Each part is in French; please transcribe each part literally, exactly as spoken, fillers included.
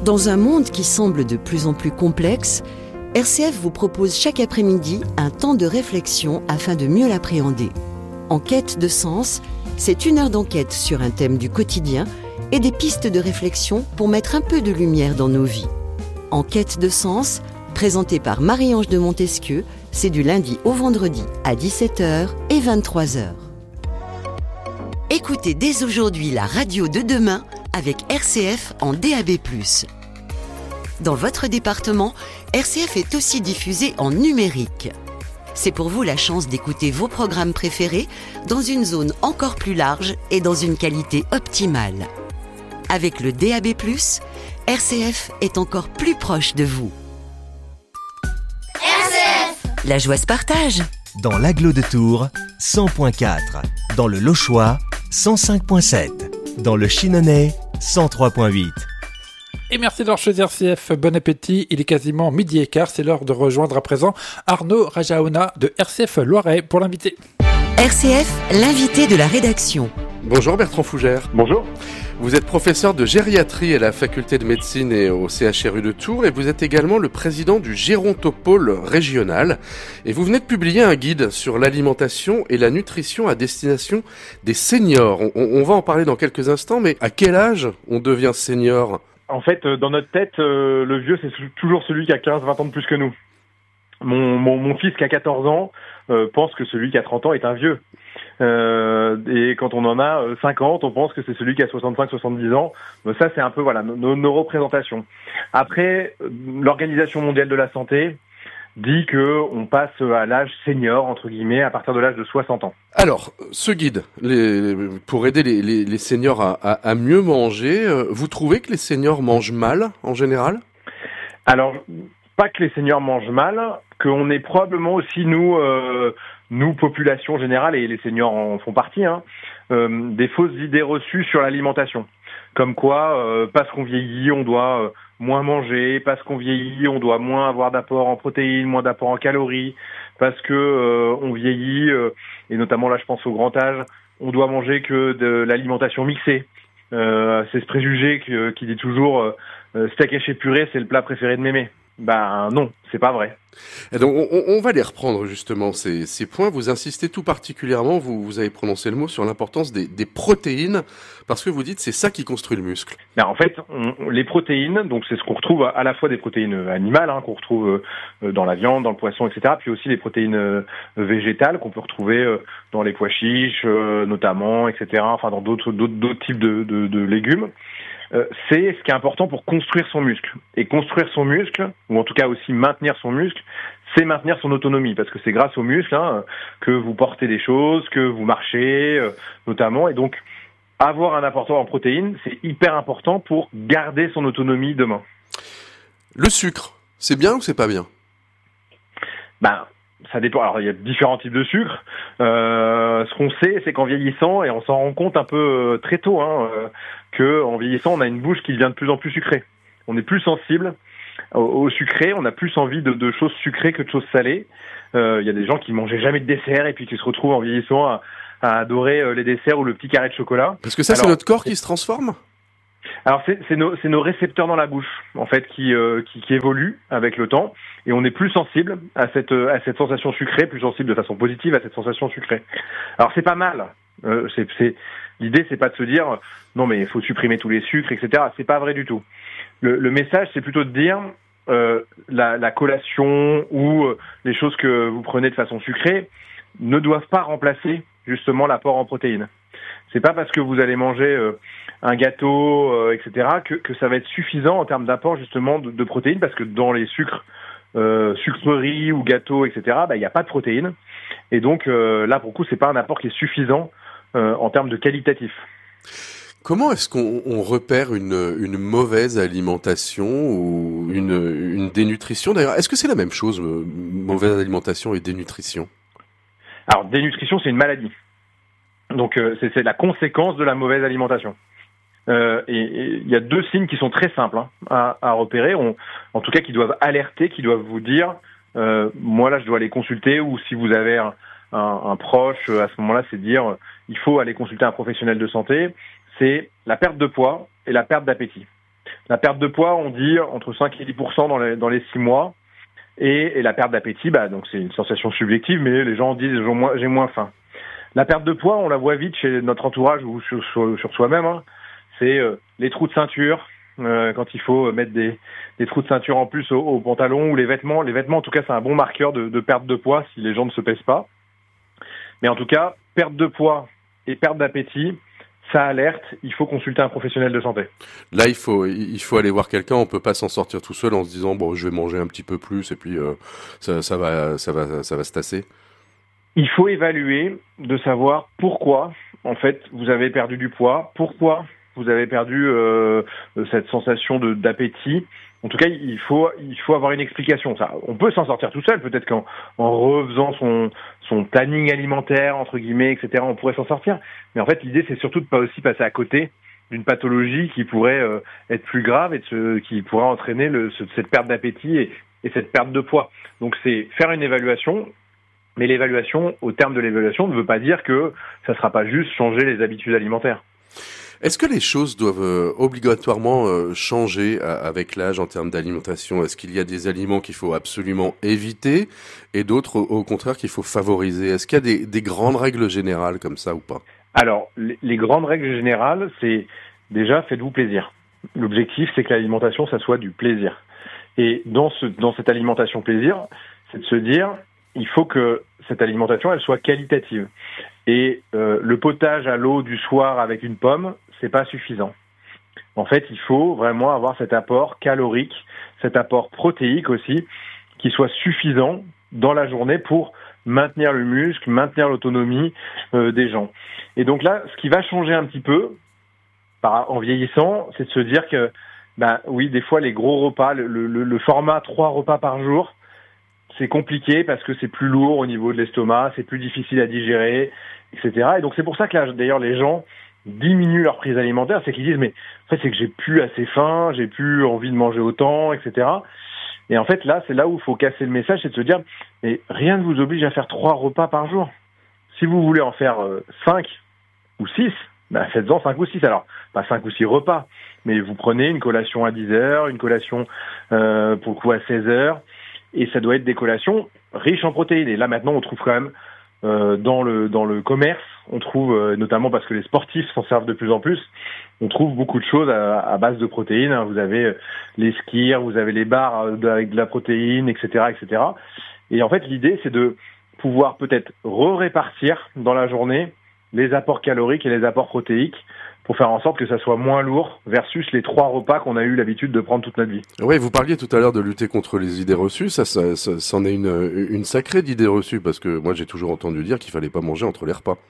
Dans un monde qui semble de plus en plus complexe, R C F vous propose chaque après-midi un temps de réflexion afin de mieux l'appréhender. En quête de sens, c'est une heure d'enquête sur un thème du quotidien et des pistes de réflexion pour mettre un peu de lumière dans nos vies. En quête de sens, présenté par Marie-Ange de Montesquieu, c'est du lundi au vendredi à dix-sept heures et vingt-trois heures. Écoutez dès aujourd'hui la radio de demain avec R C F en D A B plus. Dans votre département, R C F est aussi diffusé en numérique. C'est pour vous la chance d'écouter vos programmes préférés dans une zone encore plus large et dans une qualité optimale. Avec le D A B plus, R C F est encore plus proche de vous. R C F, la joie se partage. Dans l'Agglo de Tours, cent virgule quatre. Dans le Lochois, cent cinq virgule sept. Dans le Chinonais, cent trois virgule huit. Et merci d'avoir choisi R C F. Bon appétit. Il est quasiment midi et quart. C'est l'heure de rejoindre à présent Arnaud Rajaona de R C F Loiret pour l'inviter. R C F, l'invité de la rédaction. Bonjour Bertrand Fougère. Bonjour. Vous êtes professeur de gériatrie à la faculté de médecine et au C H R U de Tours et vous êtes également le président du Gérontopôle régional. Et vous venez de publier un guide sur l'alimentation et la nutrition à destination des seniors. On, on va en parler dans quelques instants, mais à quel âge on devient senior ? En fait, dans notre tête, euh, le vieux, c'est toujours celui qui a quinze vingt ans de plus que nous. Mon, mon, mon fils qui a quatorze ans euh, pense que celui qui a trente ans est un vieux. Euh, et quand on en a cinquante, on pense que c'est celui qui a soixante-cinq soixante-dix ans. Donc ça, c'est un peu voilà nos, nos représentations. Après, l'Organisation mondiale de la santé dit que on passe à l'âge senior, entre guillemets, à partir de l'âge de soixante ans. Alors, ce guide, les, pour aider les, les, les seniors à, à, à mieux manger, vous trouvez que les seniors mangent mal, en général ? Alors, pas que les seniors mangent mal, qu'on est probablement aussi, nous, euh, nous, population générale, et les seniors en font partie, hein, euh, des fausses idées reçues sur l'alimentation. Comme quoi, euh, parce qu'on vieillit, on doit... Euh, moins manger, parce qu'on vieillit, on doit moins avoir d'apport en protéines, moins d'apport en calories, parce que euh, on vieillit, euh, et notamment là je pense au grand âge, on doit manger que de l'alimentation mixée. Euh, c'est ce préjugé qui, qui dit toujours euh, steak haché purée, c'est le plat préféré de mémé. Ben non, c'est pas vrai. Et donc on, on va les reprendre justement ces, ces points. Vous insistez tout particulièrement, vous, vous avez prononcé le mot sur l'importance des, des protéines, parce que vous dites c'est ça qui construit le muscle. Ben en fait, on, les protéines, donc c'est ce qu'on retrouve à, à la fois des protéines animales, hein, qu'on retrouve euh, dans la viande, dans le poisson, et cetera, puis aussi les protéines euh, végétales qu'on peut retrouver euh, dans les pois chiches, euh, notamment, et cetera. Enfin dans d'autres d'autres, d'autres types de, de, de légumes. Euh, c'est ce qui est important pour construire son muscle. Et construire son muscle, ou en tout cas aussi maintenir son muscle, c'est maintenir son autonomie, parce que c'est grâce au muscle hein, que vous portez des choses, que vous marchez, euh, notamment. Et donc, avoir un apport en protéines, c'est hyper important pour garder son autonomie demain. Le sucre, c'est bien ou c'est pas bien ? Ben, ça dépend. Alors, il y a différents types de sucre. Euh, ce qu'on sait, c'est qu'en vieillissant, et on s'en rend compte un peu euh, très tôt, hein, euh, que en vieillissant, on a une bouche qui devient de plus en plus sucrée. On est plus sensible au, au sucré, on a plus envie de, de choses sucrées que de choses salées. Euh, il y a des gens qui mangeaient jamais de dessert et puis qui se retrouvent en vieillissant à, à adorer euh, les desserts ou le petit carré de chocolat. Parce que ça, alors, c'est notre corps qui se transforme ? Alors c'est, c'est, nos, c'est nos récepteurs dans la bouche en fait qui, euh, qui qui évoluent avec le temps et on est plus sensible à cette à cette sensation sucrée, plus sensible de façon positive à cette sensation sucrée. Alors c'est pas mal. Euh, c'est, c'est l'idée c'est pas de se dire non mais il faut supprimer tous les sucres et cetera. C'est pas vrai du tout. Le, le message c'est plutôt de dire euh, la, la collation ou euh, les choses que vous prenez de façon sucrée ne doivent pas remplacer justement l'apport en protéines. C'est pas parce que vous allez manger euh, un gâteau, euh, et cetera, que, que ça va être suffisant en termes d'apport justement de, de protéines, parce que dans les sucres, euh, sucreries ou gâteaux, et cetera, bah il n'y a pas de protéines, et donc euh, là pour le coup c'est pas un apport qui est suffisant euh, en termes de qualitatif. Comment est-ce qu'on on repère une, une mauvaise alimentation ou une, une dénutrition ? D'ailleurs, est-ce que c'est la même chose, mauvaise alimentation et dénutrition ? Alors dénutrition c'est une maladie. Donc euh, c'est, c'est la conséquence de la mauvaise alimentation. Euh, et il y a deux signes qui sont très simples hein, à, à repérer, on, en tout cas qui doivent alerter, qui doivent vous dire euh, moi là je dois aller consulter, ou si vous avez un, un, un proche à ce moment-là c'est dire euh, il faut aller consulter un professionnel de santé. C'est la perte de poids et la perte d'appétit. La perte de poids, on dit entre cinq et dix pour cent dans les, dans les six mois. Et, et la perte d'appétit, bah, donc c'est une sensation subjective, mais les gens disent j'ai moins, j'ai moins faim. La perte de poids, on la voit vite chez notre entourage ou sur, sur, sur soi-même. Hein. C'est euh, les trous de ceinture, euh, quand il faut mettre des, des trous de ceinture en plus au, au pantalon ou les vêtements. Les vêtements, en tout cas, c'est un bon marqueur de, de perte de poids si les gens ne se pèsent pas. Mais en tout cas, perte de poids et perte d'appétit, ça alerte, il faut consulter un professionnel de santé. Là, il faut, il faut aller voir quelqu'un. On peut pas s'en sortir tout seul en se disant bon, je vais manger un petit peu plus et puis euh, ça, ça va, ça va, ça va se tasser. Il faut évaluer, de savoir pourquoi, en fait, vous avez perdu du poids, pourquoi vous avez perdu euh, cette sensation de, d'appétit. En tout cas, il faut, il faut avoir une explication. Ça, on peut s'en sortir tout seul, peut-être qu'en en refaisant son, son planning alimentaire, entre guillemets, et cetera, on pourrait s'en sortir. Mais en fait, l'idée, c'est surtout de pas aussi passer à côté d'une pathologie qui pourrait euh, être plus grave et de ce, qui pourrait entraîner le, ce, cette perte d'appétit et, et cette perte de poids. Donc, c'est faire une évaluation. Mais l'évaluation, au terme de l'évaluation, ne veut pas dire que ça ne sera pas juste changer les habitudes alimentaires. Est-ce que les choses doivent euh, obligatoirement euh, changer à, avec l'âge en termes d'alimentation ? Est-ce qu'il y a des aliments qu'il faut absolument éviter et d'autres, au, au contraire, qu'il faut favoriser ? Est-ce qu'il y a des, des grandes règles générales comme ça ou pas ? Alors, les, les grandes règles générales, c'est déjà faites-vous plaisir. L'objectif, c'est que l'alimentation, ça soit du plaisir. Et dans, ce, dans cette alimentation plaisir, c'est de se dire, il faut que cette alimentation, elle soit qualitative. Et euh, le potage à l'eau du soir avec une pomme, c'est pas suffisant. En fait, il faut vraiment avoir cet apport calorique, cet apport protéique aussi, qui soit suffisant dans la journée pour maintenir le muscle, maintenir l'autonomie euh, des gens. Et donc là, ce qui va changer un petit peu par, en vieillissant, c'est de se dire que, ben oui, des fois les gros repas, le, le, le format trois repas par jour, c'est compliqué parce que c'est plus lourd au niveau de l'estomac, c'est plus difficile à digérer, et cetera. Et donc c'est pour ça que là, d'ailleurs, les gens diminuent leur prise alimentaire, c'est qu'ils disent mais en fait c'est que j'ai plus assez faim, j'ai plus envie de manger autant, et cetera. Et en fait là, c'est là où il faut casser le message, c'est de se dire mais rien ne vous oblige à faire trois repas par jour. Si vous voulez en faire euh, cinq ou six, ben faites-en cinq ou six. Alors pas cinq ou six repas, mais vous prenez une collation à dix heures, une collation euh, pour le coup à seize heures. Et ça doit être des collations riches en protéines. Et là, maintenant, on trouve quand même euh, dans le dans le commerce, on trouve, euh, notamment parce que les sportifs s'en servent de plus en plus, on trouve beaucoup de choses à, à base de protéines. Vous avez euh, les skirs, vous avez les barres avec de la protéine, et cetera, et cetera. Et en fait, l'idée, c'est de pouvoir peut-être re-répartir dans la journée les apports caloriques et les apports protéiques pour faire en sorte que ça soit moins lourd versus les trois repas qu'on a eu l'habitude de prendre toute notre vie. Oui, vous parliez tout à l'heure de lutter contre les idées reçues. Ça, ça, ça c'en est une, une sacrée d'idées reçues parce que moi, j'ai toujours entendu dire qu'il fallait pas manger entre les repas.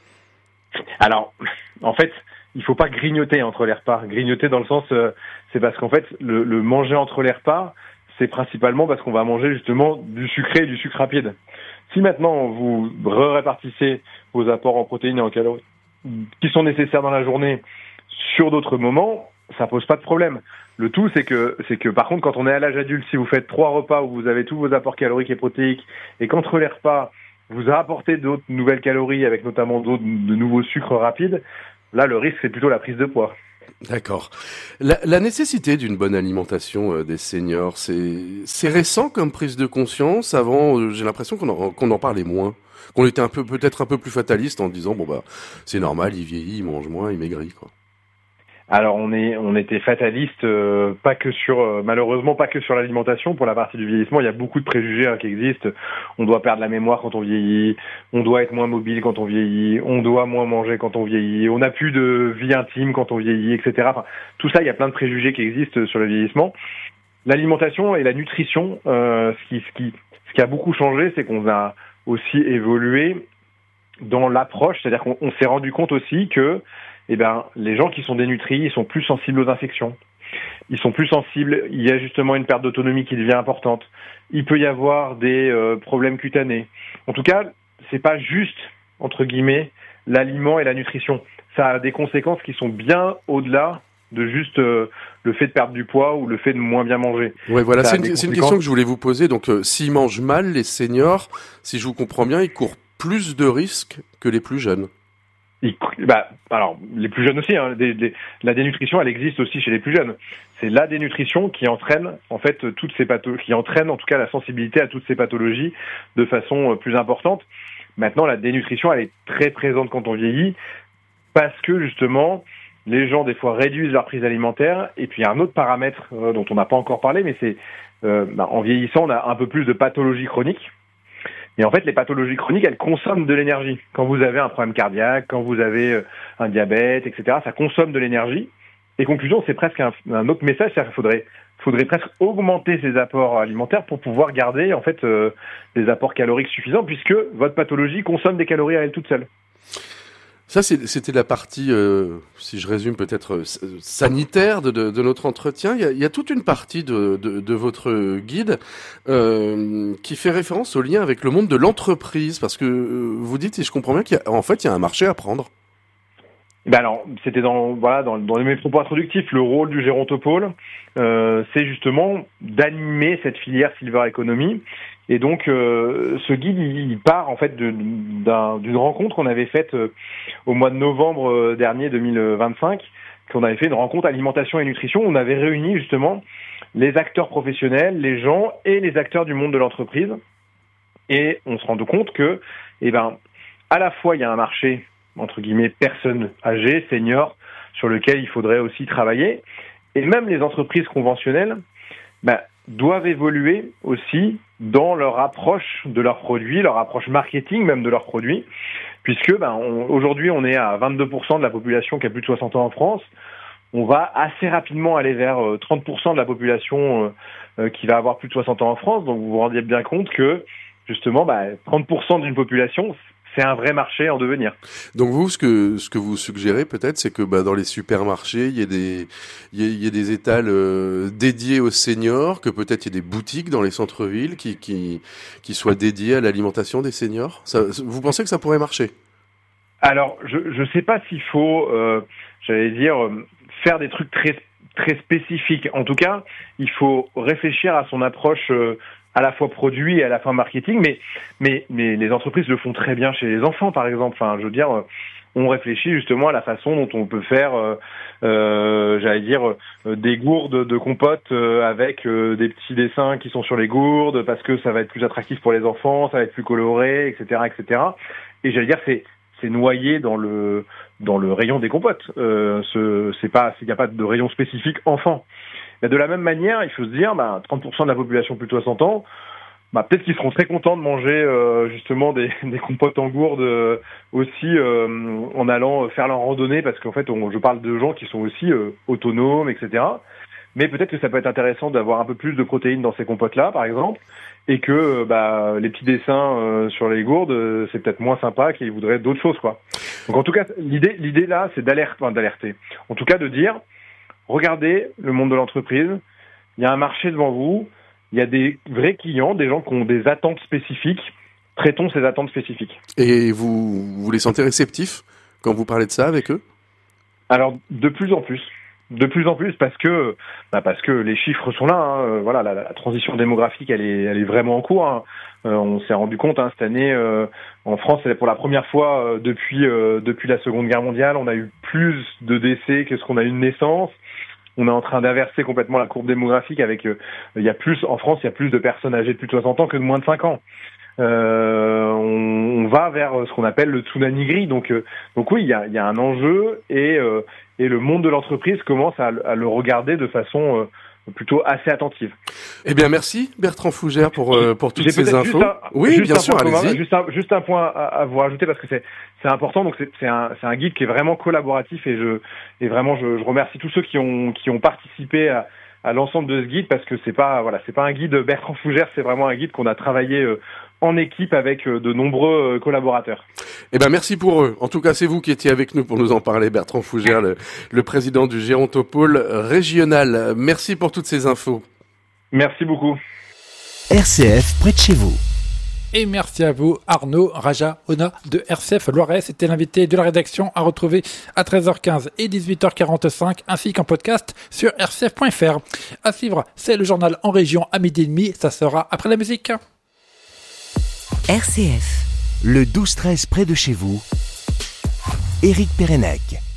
Alors, en fait, il faut pas grignoter entre les repas. Grignoter dans le sens, euh, c'est parce qu'en fait, le, le manger entre les repas, c'est principalement parce qu'on va manger justement du sucré et du sucre rapide. Si maintenant vous répartissez vos apports en protéines et en calories qui sont nécessaires dans la journée sur d'autres moments, ça pose pas de problème. Le tout, c'est que, c'est que par contre, quand on est à l'âge adulte, si vous faites trois repas où vous avez tous vos apports caloriques et protéiques, et qu'entre les repas, vous apportez d'autres nouvelles calories, avec notamment d'autres, de nouveaux sucres rapides, là, le risque, c'est plutôt la prise de poids. D'accord. La, la nécessité d'une bonne alimentation euh, des seniors, c'est, c'est récent comme prise de conscience. Avant, euh, j'ai l'impression qu'on en, qu'on en parlait moins. Qu'on était un peu, peut-être un peu plus fataliste en disant, bon bah, c'est normal, il vieillit, il mange moins, il maigrit, quoi. Alors on est on était fataliste, euh, pas que sur euh, malheureusement pas que sur l'alimentation. Pour la partie du vieillissement, il y a beaucoup de préjugés hein, qui existent. On doit perdre la mémoire quand on vieillit, on doit être moins mobile quand on vieillit, on doit moins manger quand on vieillit, on n'a plus de vie intime quand on vieillit, et cetera. Enfin, tout ça, il y a plein de préjugés qui existent sur le vieillissement. L'alimentation et la nutrition, euh, ce qui ce qui ce qui a beaucoup changé, c'est qu'on a aussi évolué dans l'approche, c'est-à-dire qu'on on s'est rendu compte aussi que eh ben, les gens qui sont dénutris, ils sont plus sensibles aux infections. Ils sont plus sensibles, il y a justement une perte d'autonomie qui devient importante. Il peut y avoir des euh, problèmes cutanés. En tout cas, c'est pas juste, entre guillemets, l'aliment et la nutrition. Ça a des conséquences qui sont bien au-delà de juste euh, le fait de perdre du poids ou le fait de moins bien manger. Ouais, voilà, c'est une, c'est une question que je voulais vous poser. Donc, euh, s'ils mangent mal, les seniors, si je vous comprends bien, ils courent plus de risques que les plus jeunes. Il, bah, alors, les plus jeunes aussi, hein, des, des, la dénutrition, elle existe aussi chez les plus jeunes. C'est la dénutrition qui entraîne, en fait, toutes ces pathologies, qui entraîne, en tout cas, la sensibilité à toutes ces pathologies de façon plus importante. Maintenant, la dénutrition, elle est très présente quand on vieillit, parce que, justement, les gens, des fois, réduisent leur prise alimentaire. Et puis, il y a un autre paramètre euh, dont on n'a pas encore parlé, mais c'est, euh, bah, en vieillissant, on a un peu plus de pathologies chroniques. Et en fait, les pathologies chroniques, elles consomment de l'énergie. Quand vous avez un problème cardiaque, quand vous avez un diabète, et cetera, ça consomme de l'énergie. Et conclusion, c'est presque un, un autre message, c'est-à-dire qu'il faudrait, faudrait presque augmenter ses apports alimentaires pour pouvoir garder en fait euh, des apports caloriques suffisants, puisque votre pathologie consomme des calories à elle toute seule. Ça, c'est, c'était la partie, euh, si je résume peut-être, euh, sanitaire de, de, de notre entretien. Il y, a, il y a toute une partie de, de, de votre guide euh, qui fait référence au lien avec le monde de l'entreprise, parce que euh, vous dites, si je comprends bien, qu'en fait, il y a un marché à prendre. Ben alors, c'était dans voilà dans, dans mes propos introductifs, le rôle du gérontopôle, euh, c'est justement d'animer cette filière Silver Economy. Et donc, euh, ce guide, il, il part en fait de, d'un, d'une rencontre qu'on avait faite euh, au mois de novembre euh, dernier, deux mille vingt-cinq, qu'on avait fait une rencontre alimentation et nutrition. Où on avait réuni justement les acteurs professionnels, les gens et les acteurs du monde de l'entreprise. Et on se rend compte que, eh ben, à la fois il y a un marché entre guillemets personnes âgées, seniors, sur lequel il faudrait aussi travailler, et même les entreprises conventionnelles, ben, doivent évoluer aussi dans leur approche de leurs produits, leur approche marketing même de leurs produits, puisque ben, on, aujourd'hui on est à vingt-deux pour cent de la population qui a plus de soixante ans en France. On va assez rapidement aller vers euh, trente pour cent de la population euh, euh, qui va avoir plus de soixante ans en France, donc vous vous rendiez bien compte que justement ben, trente pour cent d'une population, c'est un vrai marché en devenir. Donc vous, ce que ce que vous suggérez peut-être, c'est que bah, dans les supermarchés, il y ait des il y ait, il y ait des étals euh, dédiés aux seniors, que peut-être il y ait des boutiques dans les centres-villes qui qui qui soient dédiées à l'alimentation des seniors. Ça, vous pensez que ça pourrait marcher ? Alors, je je sais pas s'il faut, euh, j'allais dire, faire des trucs très très spécifiques. En tout cas, il faut réfléchir à son approche. Euh, à la fois produit et à la fois marketing, mais, mais, mais les entreprises le font très bien chez les enfants, par exemple. Enfin, je veux dire, on réfléchit justement à la façon dont on peut faire, euh, euh, j'allais dire, euh, des gourdes de compote euh, avec euh, des petits dessins qui sont sur les gourdes, parce que ça va être plus attractif pour les enfants, ça va être plus coloré, et cetera, et cetera. Et j'allais dire, c'est, c'est noyé dans le, dans le rayon des compotes. Euh, ce, c'est pas, il n'y a pas de rayon spécifique enfant. Mais de la même manière, il faut se dire, bah, trente pour cent de la population plus de soixante ans, bah, peut-être qu'ils seront très contents de manger euh, justement des, des compotes en gourde euh, aussi euh, en allant faire leur randonnée, parce qu'en fait, on, je parle de gens qui sont aussi euh, autonomes, et cetera. Mais peut-être que ça peut être intéressant d'avoir un peu plus de protéines dans ces compotes-là, par exemple, et que bah, les petits dessins euh, sur les gourdes, euh, c'est peut-être moins sympa qu'ils voudraient d'autres choses, quoi. Donc en tout cas, l'idée, l'idée là, c'est d'alerter, enfin, d'alerter. En tout cas, de dire, regardez le monde de l'entreprise, il y a un marché devant vous, il y a des vrais clients, des gens qui ont des attentes spécifiques, traitons ces attentes spécifiques. Et vous, vous les sentez réceptifs quand vous parlez de ça avec eux ? Alors, de plus en plus. De plus en plus, parce que bah parce que les chiffres sont là. Hein. Voilà, la, la transition démographique, elle est, elle est vraiment en cours. Hein. Euh, on s'est rendu compte hein, cette année, euh, en France, c'est pour la première fois euh, depuis euh, depuis la Seconde Guerre mondiale, on a eu plus de décès que ce qu'on a eu de naissances. On est en train d'inverser complètement la courbe démographique avec, euh, il y a plus en France, il y a plus de personnes âgées de plus de soixante ans que de moins de cinq ans. Euh, on, on va vers ce qu'on appelle le tsunami gris. Donc, euh, donc oui, il y a, il y a un enjeu et, euh, et le monde de l'entreprise commence à, à le regarder de façon euh, plutôt assez attentive. Eh bien, merci Bertrand Fougère pour euh, pour toutes ces infos. Un, oui, bien sûr, allez-y. Juste un, juste un point à, à vous rajouter parce que c'est c'est important. Donc c'est c'est un c'est un guide qui est vraiment collaboratif et je et vraiment je, je remercie tous ceux qui ont qui ont participé à à l'ensemble de ce guide, parce que c'est pas voilà c'est pas un guide Bertrand Fougère, c'est vraiment un guide qu'on a travaillé euh, en équipe avec euh, de nombreux euh, collaborateurs. Eh ben merci pour eux. En tout cas, c'est vous qui étiez avec nous pour nous en parler, Bertrand Fougère, le, le président du Gérontopôle régional. Merci pour toutes ces infos. Merci beaucoup. R C F près de chez vous. Et merci à vous, Arnaud Rajaona de R C F Loiret. C'était l'invité de la rédaction à retrouver à treize heures quinze et dix-huit heures quarante-cinq, ainsi qu'en podcast sur r c f point f r. À suivre, c'est le journal en région à midi et demi. Ça sera après la musique. R C F. Le douze treize près de chez vous. Éric Pérenec.